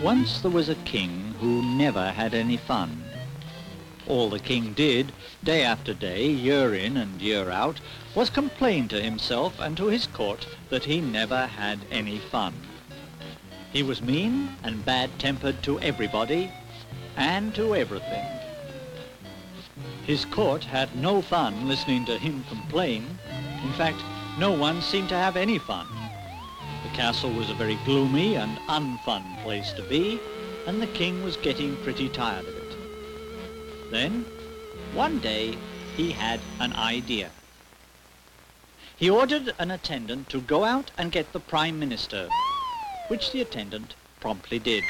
Once there was a king who never had any fun. All the king did, day after day, year in and year out, was complain to himself and to his court that he never had any fun. He was mean and bad-tempered to everybody and to everything. His court had no fun listening to him complain. In fact, no one seemed to have any fun. The castle was a very gloomy and unfun place to be, and the king was getting pretty tired of it. Then, one day, he had an idea. He ordered an attendant to go out and get the Prime Minister, which the attendant promptly did.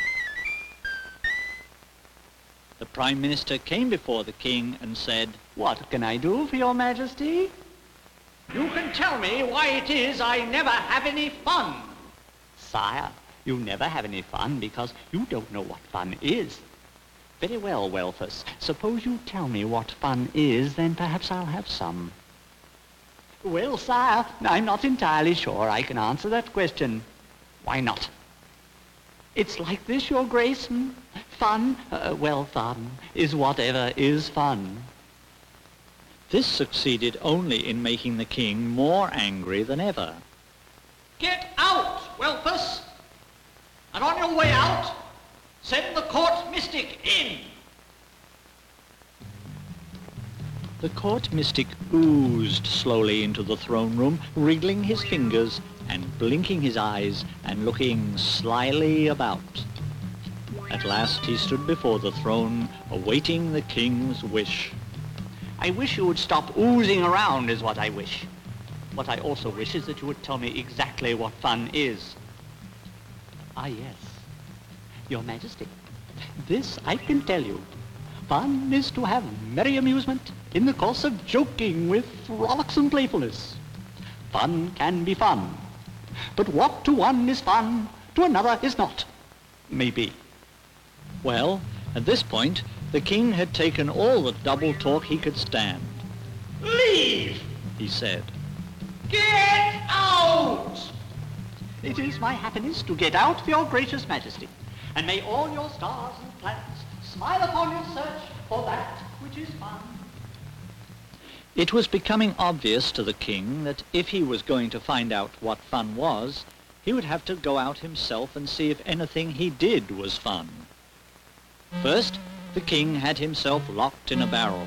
The Prime Minister came before the king and said, "What can I do for your Majesty?" "You can tell me why it is I never have any fun." "Sire, you never have any fun because you don't know what fun is." "Very well, Welfus. Suppose you tell me what fun is, then perhaps I'll have some." "Well, sire, I'm not entirely sure I can answer that question." "Why not?" "It's like this, Your Grace. Fun, fun is whatever is fun." This succeeded only in making the king more angry than ever. "Get out, Welfus! And on your way out, send the court mystic in." The court mystic oozed slowly into the throne room, wriggling his fingers and blinking his eyes and looking slyly about. At last he stood before the throne, awaiting the king's wish. "I wish you would stop oozing around is what I wish. What I also wish is that you would tell me exactly what fun is." "Ah, yes, Your Majesty, this I can tell you. Fun is to have merry amusement in the course of joking with frolicsome playfulness. Fun can be fun, but what to one is fun, to another is not. Maybe." Well, at this point, the king had taken all the double talk he could stand. "Leave!" He said. "Get out!" "It is my happiness to get out, Your Gracious Majesty, and may all your stars and planets smile upon your search for that which is fun." It was becoming obvious to the king that if he was going to find out what fun was, he would have to go out himself and see if anything he did was fun. First, the king had himself locked in a barrel.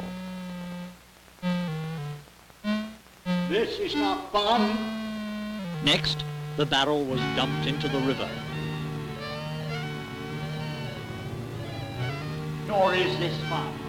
"This is not fun." Next, the barrel was dumped into the river. "Nor is this fun."